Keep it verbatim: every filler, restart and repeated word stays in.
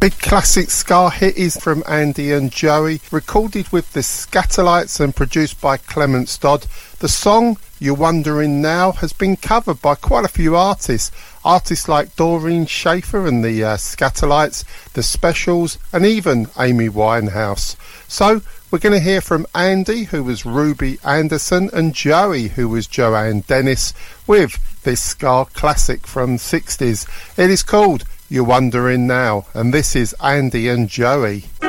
Big classic ska hit is from Andy and Joey, recorded with the Skatalites and produced by Clement Dodd. The song You're Wondering Now has been covered by quite a few artists. Artists like Doreen Schaefer and the uh, Skatalites, the Specials, and even Amy Winehouse. So we're going to hear from Andy, who was Ruby Anderson, and Joey, who was Joanne Dennis, with this ska classic from the sixties. It is called You're Wondering Now, and this is Andy and Joey.